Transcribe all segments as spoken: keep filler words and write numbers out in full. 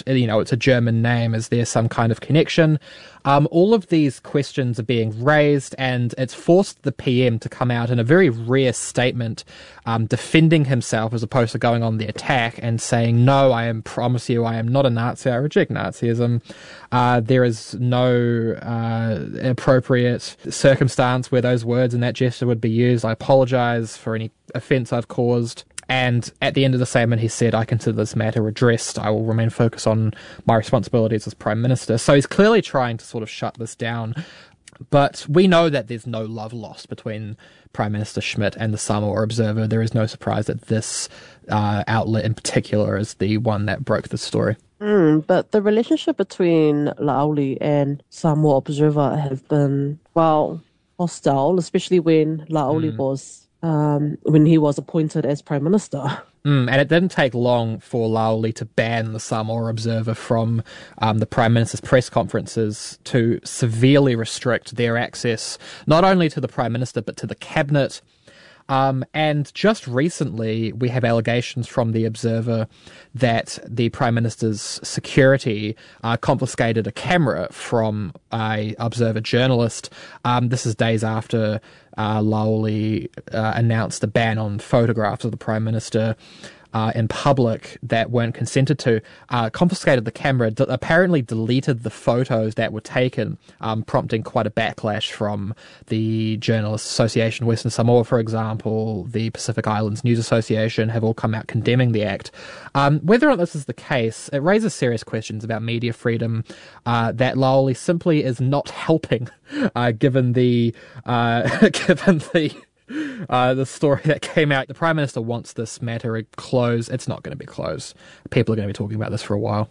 it, you know, it's a German name. Is there some kind of connection? Um, all of these questions are being raised, and it's forced the P M to come out in a very rare statement, um, defending himself as opposed to going on the attack and saying, no, I am promise you, I am not a Nazi, I reject Nazism. Uh, there is no uh, appropriate circumstance where those words and that gesture would be used. I apologise for any offence I've caused. And at the end of the statement, he said, I consider this matter addressed. I will remain focused on my responsibilities as Prime Minister. So he's clearly trying to sort of shut this down. But we know that there's no love lost between Prime Minister Schmidt and the Samoa Observer. There is no surprise that this uh, outlet in particular is the one that broke the story. Mm, but the relationship between La'auli and Samoa Observer have been, well, hostile, especially when La'auli mm. was Um, when he was appointed as Prime Minister. Mm, and it didn't take long for La'auli to ban the Samoa Observer from um, the Prime Minister's press conferences to severely restrict their access not only to the Prime Minister but to the Cabinet. Um, and just recently, we have allegations from the Observer that the Prime Minister's security uh, confiscated a camera from a Observer journalist. Um, this is days after uh, La'auli uh, announced a ban on photographs of the Prime Minister Uh, in public that weren't consented to, uh, confiscated the camera, d- apparently deleted the photos that were taken, um, prompting quite a backlash from the Journalists Association Western Samoa, for example. The Pacific Islands News Association have all come out condemning the act. Um, whether or not this is the case, it raises serious questions about media freedom uh, that La'auli simply is not helping, uh, given the uh, given the Uh, the story that came out. The Prime Minister wants this matter closed. It's not going to be closed. People are going to be talking about this for a while.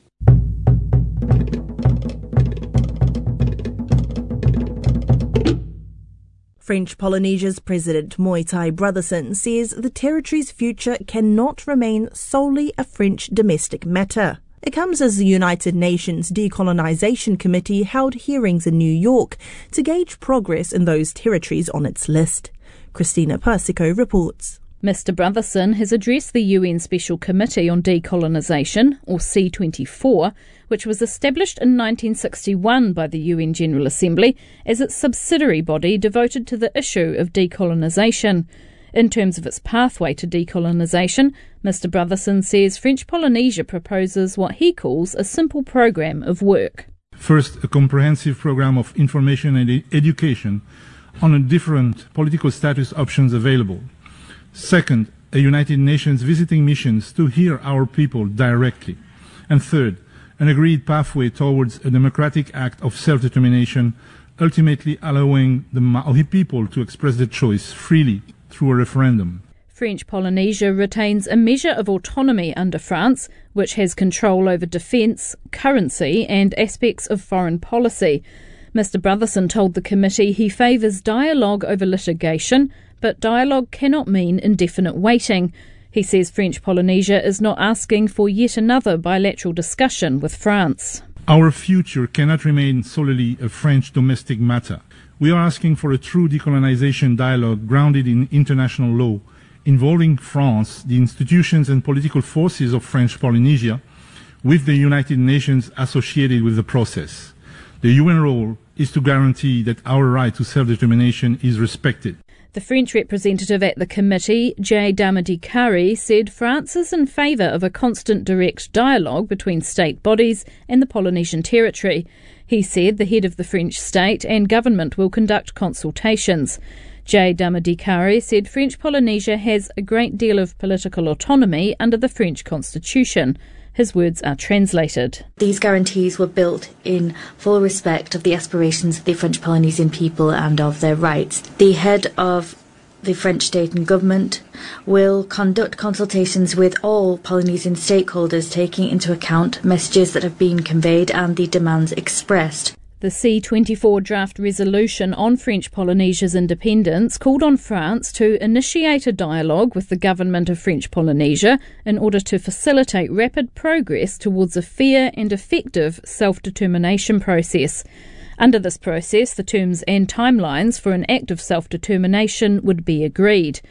French Polynesia's President Moitai Brotherson says the territory's future cannot remain solely a French domestic matter. It comes as the United Nations Decolonisation Committee held hearings in New York to gauge progress in those territories on its list. Christina Persico reports. Mister Brotherson has addressed the U N Special Committee on Decolonisation, or C twenty-four, which was established in nineteen sixty-one by the U N General Assembly as its subsidiary body devoted to the issue of decolonisation. In terms of its pathway to decolonisation, Mister Brotherson says French Polynesia proposes what he calls a simple programme of work. First, a comprehensive programme of information and ed- education on the different political status options available. Second, a United Nations visiting missions to hear our people directly. And third, an agreed pathway towards a democratic act of self-determination, ultimately allowing the Maori people to express their choice freely through a referendum. French Polynesia retains a measure of autonomy under France, which has control over defence, currency and aspects of foreign policy. Mister Brotherson told the committee he favours dialogue over litigation, but dialogue cannot mean indefinite waiting. He says French Polynesia is not asking for yet another bilateral discussion with France. Our future cannot remain solely a French domestic matter. We are asking for a true decolonisation dialogue grounded in international law, involving France, the institutions and political forces of French Polynesia, with the United Nations associated with the process. The U N role is to guarantee that our right to self-determination is respected. The French representative at the committee, Jay Damadikari, said France is in favour of a constant direct dialogue between state bodies and the Polynesian territory. He said the head of the French state and government will conduct consultations. Jay Damadikari said French Polynesia has a great deal of political autonomy under the French constitution. His words are translated. These guarantees were built in full respect of the aspirations of the French Polynesian people and of their rights. The head of the French state and government will conduct consultations with all Polynesian stakeholders, taking into account messages that have been conveyed and the demands expressed. The C twenty-four draft resolution on French Polynesia's independence called on France to initiate a dialogue with the government of French Polynesia in order to facilitate rapid progress towards a fair and effective self-determination process. Under this process, the terms and timelines for an act of self-determination would be agreed.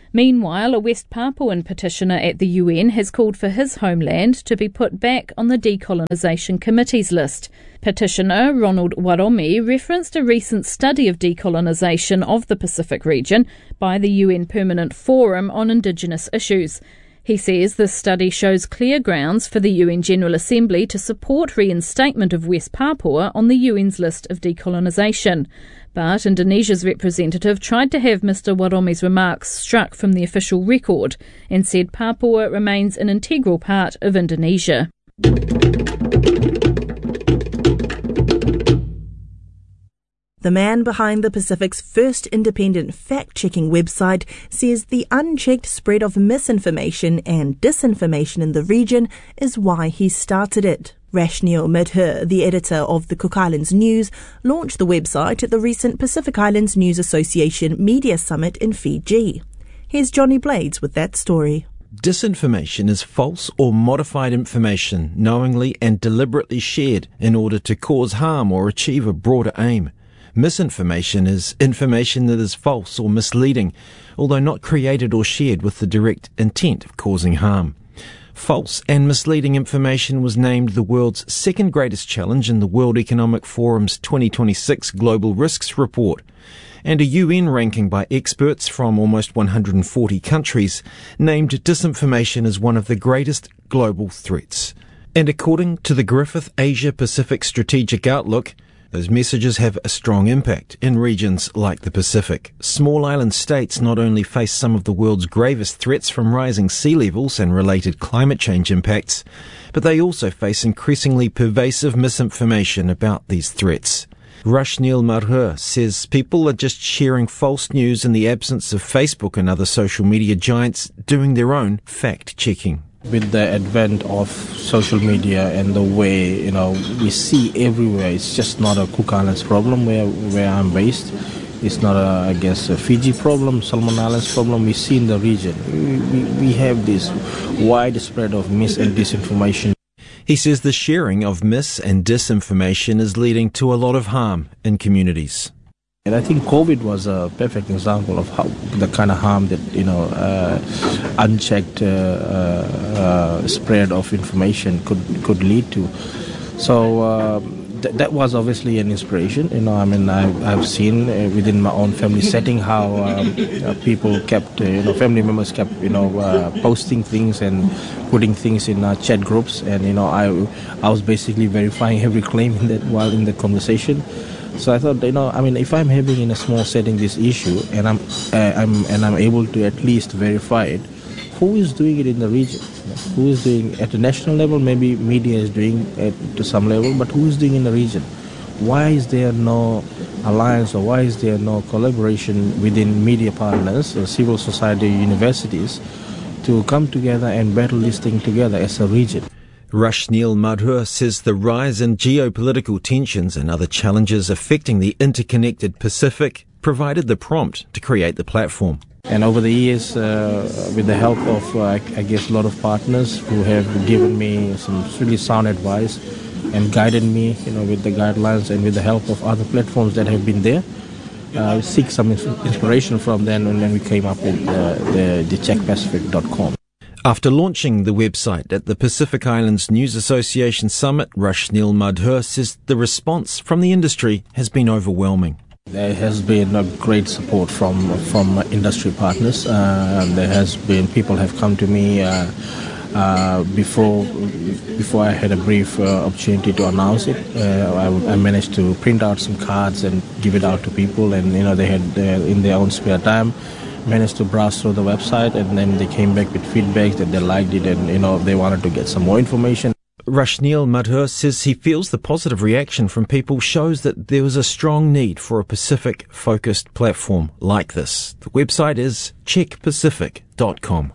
Meanwhile, a West Papuan petitioner at the U N has called for his homeland to be put back on the Decolonisation Committee's list. Petitioner Ronald Waromi referenced a recent study of decolonisation of the Pacific region by the U N Permanent Forum on Indigenous Issues. He says this study shows clear grounds for the U N General Assembly to support reinstatement of West Papua on the U N's list of decolonisation. But Indonesia's representative tried to have Mister Waromi's remarks struck from the official record and said Papua remains an integral part of Indonesia. The man behind the Pacific's first independent fact-checking website says the unchecked spread of misinformation and disinformation in the region is why he started it. Rashniel Madhur, the editor of the Cook Islands News, launched the website at the recent Pacific Islands News Association Media Summit in Fiji. Here's Johnny Blades with that story. Disinformation is false or modified information knowingly and deliberately shared in order to cause harm or achieve a broader aim. Misinformation is information that is false or misleading, although not created or shared with the direct intent of causing harm. False and misleading information was named the world's second greatest challenge in the World Economic Forum's twenty twenty-six Global Risks Report, and a U N ranking by experts from almost one hundred forty countries named disinformation as one of the greatest global threats. And according to the Griffith Asia Pacific Strategic Outlook, those messages have a strong impact in regions like the Pacific. Small island states not only face some of the world's gravest threats from rising sea levels and related climate change impacts, but they also face increasingly pervasive misinformation about these threats. Rashniel Madhur says people are just sharing false news in the absence of Facebook and other social media giants doing their own fact-checking. With the advent of social media and the way, you know, we see everywhere, it's just not a Cook Islands problem where, where I'm based. It's not, a, I guess, a Fiji problem, Solomon Islands problem. We see in the region. We, we, we have this widespread of mis and disinformation. He says the sharing of mis and disinformation is leading to a lot of harm in communities. And I think COVID was a perfect example of how the kind of harm that, you know, uh, unchecked uh, uh, spread of information could could lead to. So uh, th- that was obviously an inspiration. You know, I mean, I've, I've seen uh, within my own family setting how um, uh, people kept, uh, you know, family members kept, you know, uh, posting things and putting things in uh, chat groups, and you know, I I was basically verifying every claim in that while in the conversation. So I thought, you know, I mean, if I'm having in a small setting this issue, and I'm, uh, I'm, and I'm able to at least verify it, who is doing it in the region? Who is doing at the national level? Maybe media is doing it to some level, but who is doing in the region? Why is there no alliance, or why is there no collaboration within media partners, or civil society, universities, to come together and battle this thing together as a region? Rashniel Madhur says the rise in geopolitical tensions and other challenges affecting the interconnected Pacific provided the prompt to create the platform. And over the years, uh, with the help of, uh, I guess, a lot of partners who have given me some really sound advice and guided me, you know, with the guidelines, and with the help of other platforms that have been there, uh, seek some inspiration from them, and then we came up with uh, the, the check pacific dot com. After launching the website at the Pacific Islands News Association Summit, Rashniel Madhur says the response from the industry has been overwhelming. There has been a great support from from industry partners. Uh, there has been people have come to me uh, uh, before before I had a brief uh, opportunity to announce it. Uh, I, I managed to print out some cards and give it out to people, and you know they had uh, in their own spare time managed to browse through the website, and then they came back with feedback that they liked it, and you know they wanted to get some more information. Rashniel Madhur says he feels the positive reaction from people shows that there was a strong need for a Pacific-focused platform like this. The website is check pacific dot com.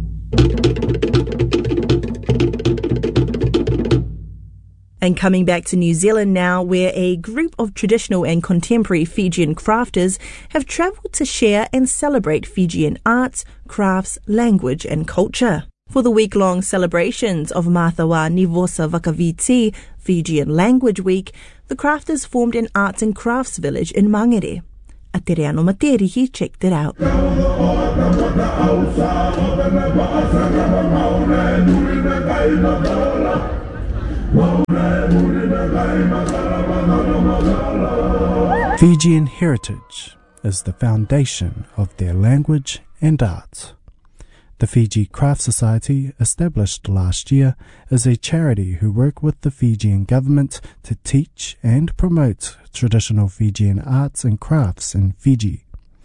And coming back to New Zealand now, where a group of traditional and contemporary Fijian crafters have travelled to share and celebrate Fijian arts, crafts, language and culture. For the week-long celebrations of Mathawa Nivosa Vakaviti, Fijian Language Week, the crafters formed an arts and crafts village in Mangere. A Te Reo Anō Materihi checked it out. Fijian heritage is the foundation of their language and art. The Fiji Craft Society, established last year, is a charity who work with the Fijian government to teach and promote traditional Fijian arts and crafts in Fiji.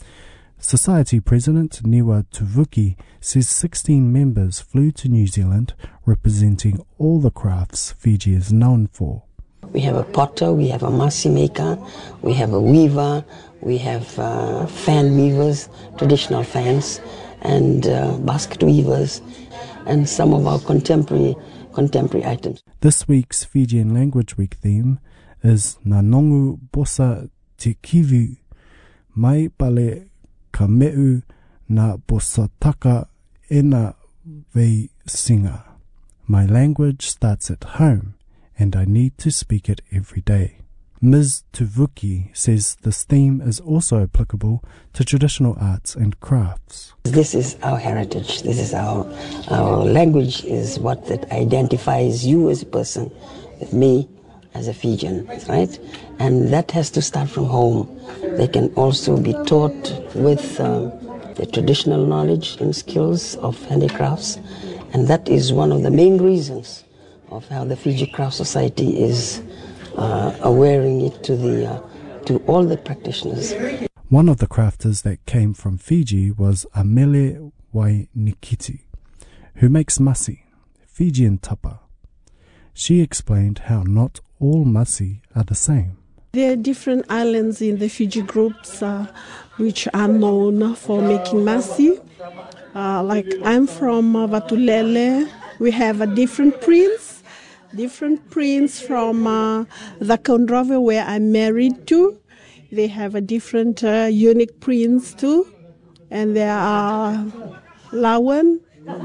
Society President Niwa Tuvuki says sixteen members flew to New Zealand representing all the crafts Fiji is known for. We have a potter, we have a masi maker, we have a weaver, we have uh, fan weavers, traditional fans, and uh, basket weavers, and some of our contemporary contemporary items. This week's Fijian Language Week theme is Nanongu Bosa Te Kivu, Mai Pale Ka Meu Na Bosataka Ena Vei Singa. My language starts at home, and I need to speak it every day. Miz Tuvuki says this theme is also applicable to traditional arts and crafts. This is our heritage. This is our our language is what that identifies you as a person, with me as a Fijian, right? And that has to start from home. They can also be taught with um, the traditional knowledge and skills of handicrafts, and that is one of the main reasons of how the Fiji Craft Society is uh, awareing it to the uh, to all the practitioners. One of the crafters that came from Fiji was Amele Wainikiti, who makes masi, Fijian tapa. She explained how not all masi are the same. There are different islands in the Fiji groups uh, which are known for making masi. Uh, like I'm from uh, Vatulele. We have a different prince, different prince from uh, the Kondrove where I'm married to. They have a different uh, unique prince too. And there are Lawan,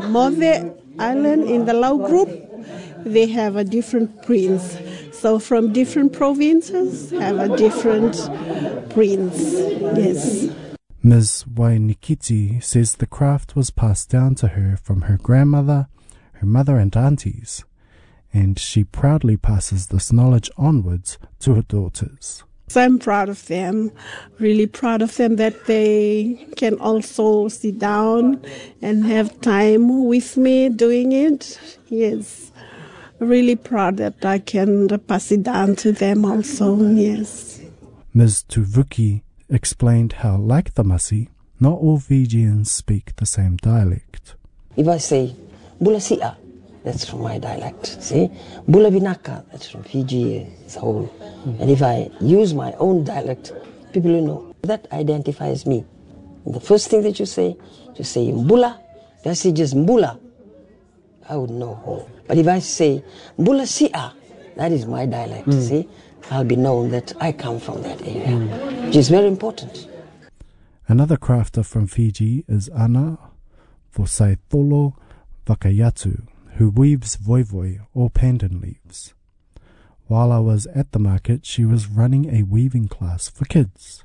Mothe Island in the Lau group. They have a different prince. So from different provinces have a different prince. Yes. Miz Wainikiti says the craft was passed down to her from her grandmother, her mother and aunties, and she proudly passes this knowledge onwards to her daughters. So I'm proud of them, really proud of them that they can also sit down and have time with me doing it. Yes, really proud that I can pass it down to them also, yes. Miz Tuvuki explained how, like the masi, not all Fijians speak the same dialect. If I say, Bula Si'a, that's from my dialect, see? Bula Binaka, that's from Fiji as a whole. Mm. And if I use my own dialect, people will know. That identifies me. And the first thing that you say, you say Mbula. If I say just Mbula, I would know who. But if I say Bula Si'a, that is my dialect, mm. see? I'll be known that I come from that area, mm. which is very important. Another crafter from Fiji is Ana Vosaitolo Vakayatu, who weaves voivoi or pandan leaves. While I was at the market, she was running a weaving class for kids.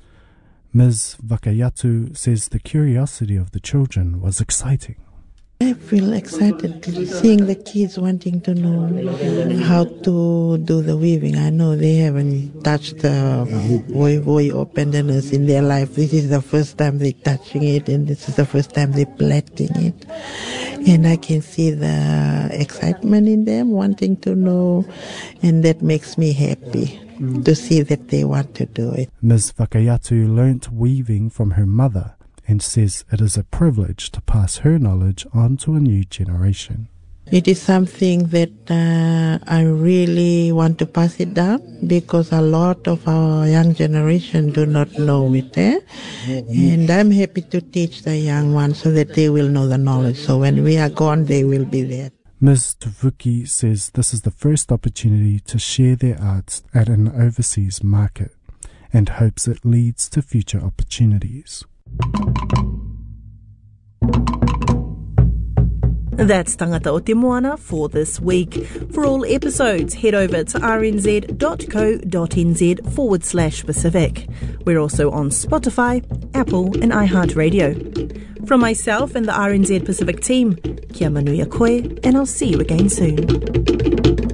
Miz Vakayatu says the curiosity of the children was exciting. I feel excited seeing the kids wanting to know how to do the weaving. I know they haven't touched the voivoi or pandanus in their life. This is the first time they're touching it, and this is the first time they're plaiting it. And I can see the excitement in them, wanting to know, and that makes me happy mm. to see that they want to do it. Miz Vakayatu learnt weaving from her mother, and says it is a privilege to pass her knowledge on to a new generation. It is something that uh, I really want to pass it down, because a lot of our young generation do not know it. Eh? And I'm happy to teach the young ones so that they will know the knowledge. So when we are gone, they will be there. Miz Tuvuki says this is the first opportunity to share their arts at an overseas market, and hopes it leads to future opportunities. That's Tangata o Te Moana for this week. For all episodes, head over to rnz.co.nz forward slash Pacific. We're also on Spotify, Apple and iHeartRadio. From myself and the R N Z Pacific team, kia manuia koe, and I'll see you again soon.